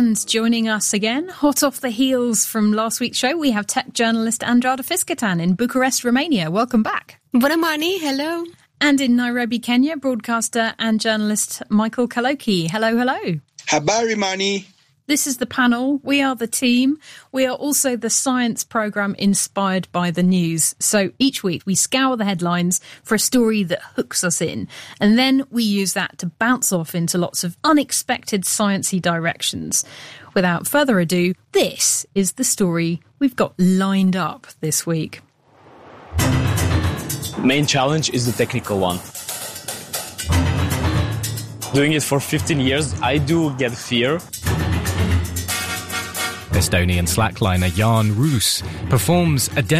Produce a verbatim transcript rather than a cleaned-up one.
And joining us again, hot off the heels from last week's show, we have tech journalist Andrada Fiskatan in Bucharest, Romania. Welcome back. Bună, Mani. Hello. And in Nairobi, Kenya, broadcaster and journalist Michael Kaloki. Hello, hello. Habari, Mani. This is the panel. We are the team. We are also the science programme inspired by the news. So each week we scour the headlines for a story that hooks us in. And then we use that to bounce off into lots of unexpected sciencey directions. Without further ado, this is the story we've got lined up this week. Main challenge is the technical one. Doing it for fifteen years, I do get fear. Estonian slackliner Jaan Ruus performs a